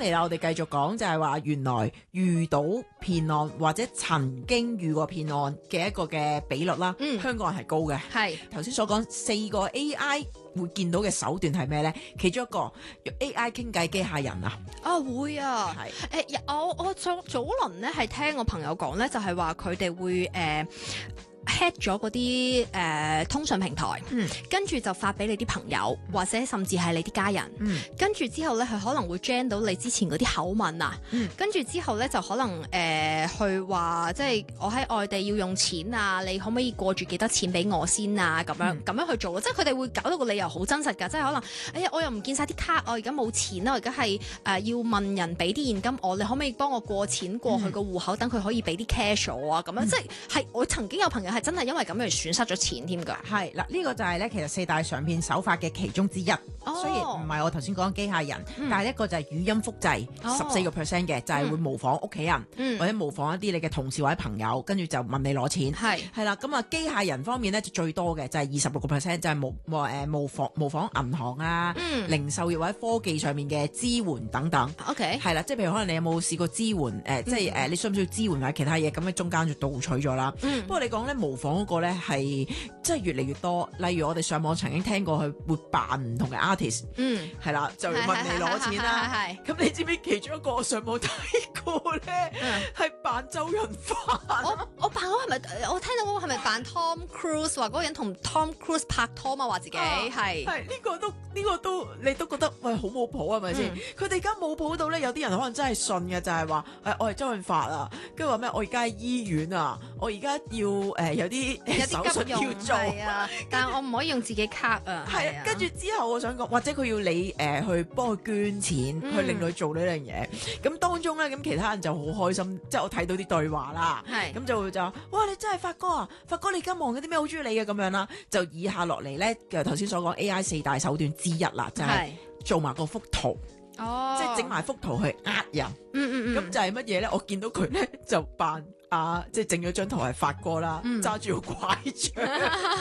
嚟啦，我哋繼續講就係話，原來遇到騙案或者曾經遇過騙案嘅一個嘅比率啦，香港人係高嘅。 係頭先所講4個 AI 會見到嘅手段係咩呢？其中一個用 AI 傾偈機械人啊， 會啊，我早輪咧係聽我朋友講咧，就係話佢哋會hack 咗嗰啲通訊平台，跟住就發俾你啲朋友，或者甚至係你啲家人，跟住之後咧，佢可能會 gen 到你之前嗰啲口吻啊，跟住之後咧就可能去話，即係我喺外地要用錢啊，你可唔可以過住幾多錢俾我先啊？咁樣去做咯，即係佢哋會搞到個理由好真實㗎，即係可能，哎呀，我又唔見晒啲卡，我而家冇錢啦，我而家係要問人俾啲現金我，你可唔可以幫我過錢過去個戶口，等佢可以俾啲 cash 我啊？咁樣即係我曾經有朋友係真係因為咁樣而損失咗錢添㗎。 係嗱，呢個就係咧，其實4大常騙手法嘅其中之一。雖然唔係我頭先講嘅機械人，但係一個就係語音複製14%嘅，就係會模仿屋企人，或者模仿一啲你嘅同事或者朋友，跟住就問你攞錢。係啦，咁啊機械人方面咧就最多嘅就係26%，就係模仿銀行啊、零售業或者科技上面嘅支援等等。 OK， 係啦，即係譬如可能你有冇試過支援即係你需唔需要支援或者其他嘢，咁喺中間就盜取咗啦。不過你講咧模仿嗰個咧係即係越嚟越多，例如我哋上網曾經聽過佢會扮唔同嘅artist，係啦，就問你攞錢啦。咁你知唔知其中一個我上網睇過咧係扮周潤發？ 我扮嗰係咪？我聽到嗰個係咪扮 Tom Cruise？話嗰個人同 Tom Cruise 拍拖嘛？話自己係呢個都你都覺得喂好冇譜係咪先？佢哋而家冇譜到咧，有啲人可能真係信嘅，就係話我係周潤發啊，跟住話咩？我而家喺醫院啊，我而家要有啲手術要做啊，但係我唔可以用自己卡啊。 係啊，跟住之後我想講，或者佢要你去幫佢捐錢，去令佢做呢樣嘢。咁當中咧，咁其他人就好開心，即係我睇到啲對話啦。咁就話哇，你真係發哥啊！發哥你而家忙緊啲咩？好中意你嘅咁樣啦。就以下落嚟咧，就頭先所講 AI 4大手段之一啦，就係做埋個幅圖。即係整埋幅圖去呃人。咁就係乜嘢咧？我見到佢咧就扮即係整咗張圖係發哥啦，揸住個拐杖。